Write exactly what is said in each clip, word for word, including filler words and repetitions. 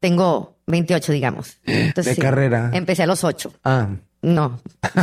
tengo veintiocho, digamos. Entonces, de sí, carrera. Empecé a los ocho. Ah. No.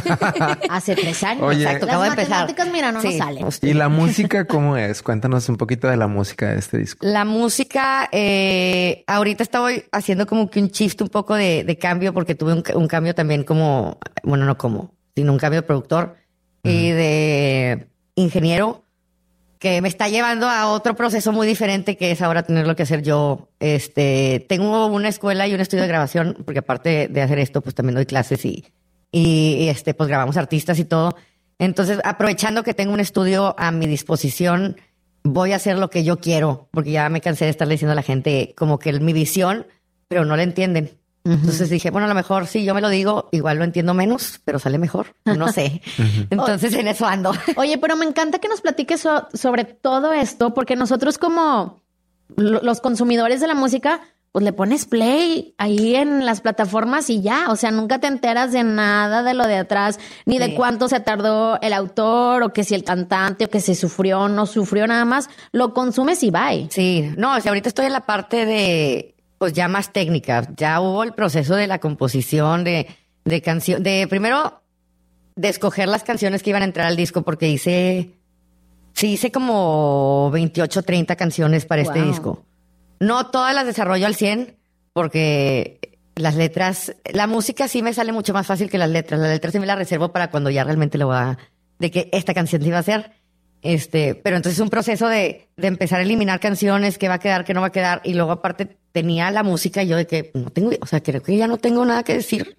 Hace tres años. Oye, Exacto, acabo de Las empezar. matemáticas, mira, no Sí. nos salen. ¿Y la música cómo es? Cuéntanos un poquito de la música de este disco. La música, eh, ahorita estoy haciendo como que un shift un poco de, de cambio porque tuve un, un cambio también como, bueno, no como, sino un cambio de productor uh-huh. y de ingeniero que me está llevando a otro proceso muy diferente que es ahora tenerlo que hacer yo. Este, tengo una escuela y un estudio de grabación porque aparte de hacer esto, pues también doy clases y, y, y este, pues grabamos artistas y todo. Entonces, aprovechando que tengo un estudio a mi disposición, voy a hacer lo que yo quiero, porque ya me cansé de estarle diciendo a la gente como que mi visión, pero no la entienden. Uh-huh. Entonces dije, bueno, a lo mejor sí, yo me lo digo, igual lo entiendo menos, pero sale mejor. No sé. Uh-huh. Entonces, en eso ando. Oye, pero me encanta que nos platiques so- sobre todo esto, porque nosotros como lo- los consumidores de la música, pues le pones play ahí en las plataformas y ya. O sea, nunca te enteras de nada de lo de atrás, ni sí. de cuánto se tardó el autor, o que si el cantante, o que si sufrió o no sufrió, nada más. Lo consumes y bye. Sí, no, o sea, ahorita estoy en la parte de, pues ya más técnica. Ya hubo el proceso de la composición, de, de canción, de primero, de escoger las canciones que iban a entrar al disco, porque hice, sí, hice como veintiocho, treinta canciones para wow. este disco. No todas las desarrollo al cien, porque las letras, la música sí me sale mucho más fácil que las letras. Las letras sí me las reservo para cuando ya realmente lo va, de que esta canción sí va a ser. Este, pero entonces es un proceso de, de empezar a eliminar canciones, qué va a quedar, qué no va a quedar. Y luego aparte tenía la música y yo de que no tengo, o sea, creo que ya no tengo nada que decir.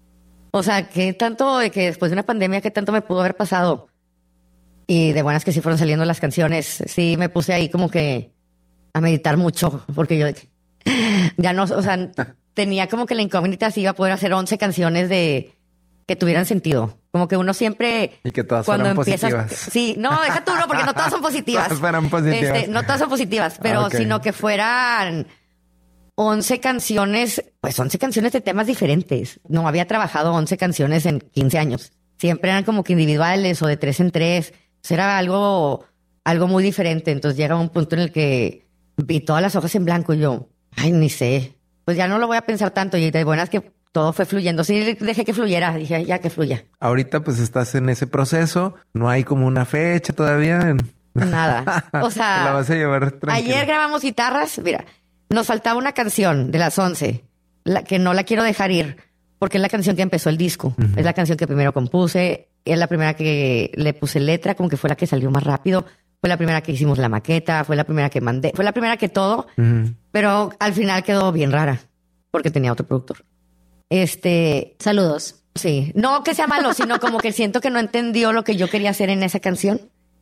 O sea, qué tanto, de que después de una pandemia, qué tanto me pudo haber pasado. Y de buenas que sí fueron saliendo las canciones. Sí, me puse ahí como que a meditar mucho, porque yo ya no, o sea, tenía como que la incógnita si iba a poder hacer once canciones de que tuvieran sentido. Como que uno siempre... Y que todas cuando fueran empiezas, positivas. Sí, no, deja tú, no, porque no todas son positivas. Todas fueran positivas. Este, no todas son positivas, pero okay. sino que fueran once canciones, pues once canciones de temas diferentes. No había trabajado once canciones en quince años. Siempre eran como que individuales o de tres en tres. O sea, era algo, algo muy diferente. Entonces llega un punto en el que vi todas las hojas en blanco y yo, ay, ni sé. Pues ya no lo voy a pensar tanto. Y de buenas que todo fue fluyendo. Sí, dejé que fluyera. Dije, ya que fluya. Ahorita pues estás en ese proceso. No hay como una fecha todavía. Nada. O sea, la vas a llevar tranquila. Ayer grabamos guitarras. Mira, nos faltaba una canción de las once, la, que no la quiero dejar ir, porque es la canción que empezó el disco. Uh-huh. Es la canción que primero compuse. Es la primera que le puse letra, como que fue la que salió más rápido. Fue la primera que hicimos la maqueta, fue la primera que mandé, fue la primera que todo, uh-huh. pero al final quedó bien rara, porque tenía otro productor. Este... Saludos. Sí. No que sea malo, sino como que siento que no entendió lo que yo quería hacer en esa canción.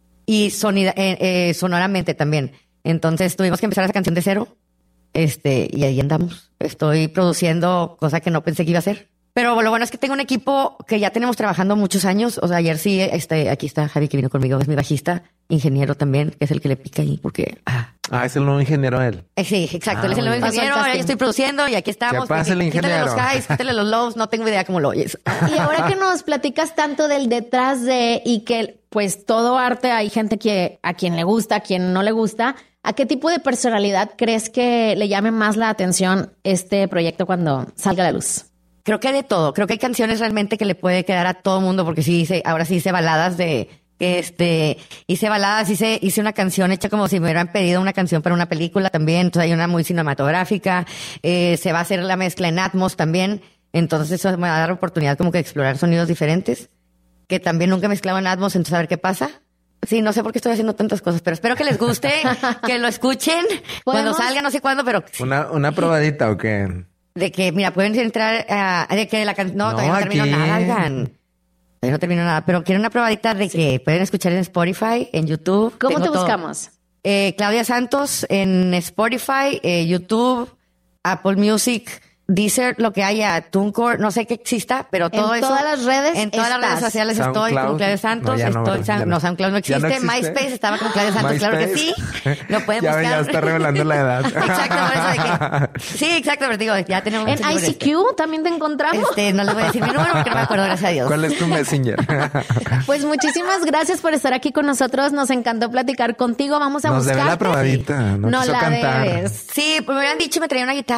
Y sonida, eh, eh, sonoramente también. Entonces tuvimos que empezar esa canción de cero. Este, y ahí andamos. Estoy produciendo cosa que no pensé que iba a hacer. Pero lo bueno es que tengo un equipo que ya tenemos trabajando muchos años. O sea, ayer sí, este, aquí está Javi que vino conmigo, es mi bajista, ingeniero también, que es el que le pica ahí porque... Ah, ah es el nuevo ingeniero él. Eh, sí, exacto. Ah, él es el nuevo ingeniero, ahora yo estoy produciendo y aquí estamos. ¿Qué pasa el ingeniero? Quítale los highs, quítale los lows, no tengo idea cómo lo oyes. Y ahora que nos platicas tanto del detrás de y que pues todo arte hay gente que a quien le gusta, a quien no le gusta, ¿a qué tipo de personalidad crees que le llame más la atención este proyecto cuando salga a la luz? Creo que de todo. Creo que hay canciones realmente que le puede quedar a todo mundo, porque sí hice, ahora sí hice baladas de, este, hice baladas, hice, hice una canción hecha como si me hubieran pedido una canción para una película también. Entonces hay una muy cinematográfica, eh, se va a hacer la mezcla en Atmos también. Entonces eso me va a dar oportunidad como que de explorar sonidos diferentes, que también nunca he mezclado en Atmos, entonces a ver qué pasa. Sí, no sé por qué estoy haciendo tantas cosas, pero espero que les guste, que lo escuchen cuando salga, no sé cuándo, pero... ¿Una, una probadita o qué? De que, mira, pueden entrar a... Uh, de que la canción... No, no, todavía no termino aquí. nada, oigan. Todavía no termino nada. Pero quiero una probadita de que pueden escuchar en Spotify, en YouTube. ¿Cómo Tengo te todo. buscamos? Eh, Claudia Santos en Spotify, eh, YouTube, Apple Music, Deezer, lo que haya, TuneCore, no sé qué exista, pero todo en eso... En todas las redes En todas estás. las redes sociales SoundCloud. estoy con Claudia Santos. No, no, estoy, ya no, no, SoundCloud no existe. no existe. MySpace estaba con Claudia Santos, claro que sí. Lo pueden ya, buscar. Ya está revelando la edad. Exacto, por eso de que... Sí, exacto, pero digo, ya tenemos... En I C Q también te encontramos. Este, no les voy a decir mi número porque no me acuerdo, gracias a Dios. ¿Cuál es tu Messenger? Pues muchísimas gracias por estar aquí con nosotros. Nos encantó platicar contigo. Vamos a Nos buscarte. debe la probadita. No, no quiso la cantar. debes. Sí, pues me habían dicho, me traía una guitarra.